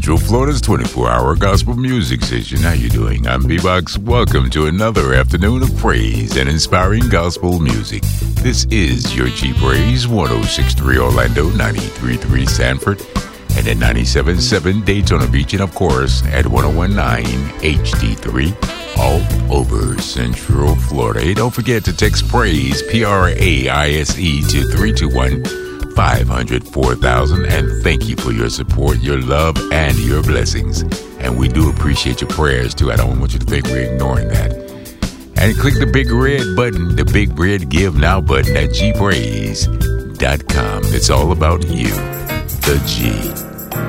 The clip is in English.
Central Florida's 24-hour gospel music station. How you doing? I'm B-Box. Welcome to another afternoon of praise and inspiring gospel music. This is your G-Praise, 106.3 Orlando, 93.3 Sanford, and at 97.7 Daytona Beach, and of course at 101.9 HD3 all over Central Florida. Hey, don't forget to text praise, PRAISE, to 321-500-4000, and thank you for your support, your love, and your blessings. And we do appreciate your prayers too. I don't want you to think we're ignoring that. And click the big red button, the big red Give Now button at gpraise.com. It's all about you, the G.